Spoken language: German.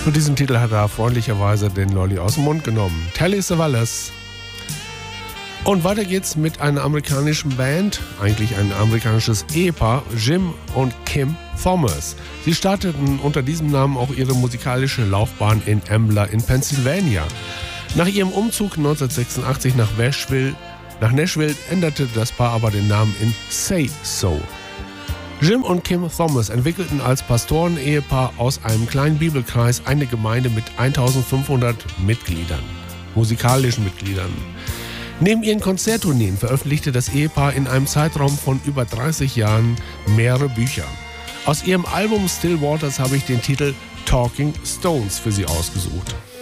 Für diesen Titel hat er freundlicherweise den Lolli aus dem Mund genommen. Telly Savalas. Und weiter geht's mit einer amerikanischen Band, eigentlich ein amerikanisches Ehepaar, Jim und Kim Thomas. Sie starteten unter diesem Namen auch ihre musikalische Laufbahn in Ambler in Pennsylvania. Nach ihrem Umzug 1986 nach Nashville änderte das Paar aber den Namen in Say So. Jim und Kim Thomas entwickelten als Pastoren-Ehepaar aus einem kleinen Bibelkreis eine Gemeinde mit 1500 Mitgliedern, musikalischen Mitgliedern. Neben ihren Konzerttourneen veröffentlichte das Ehepaar in einem Zeitraum von über 30 Jahren mehrere Bücher. Aus ihrem Album Still Waters habe ich den Titel Talking Stones für Sie ausgesucht.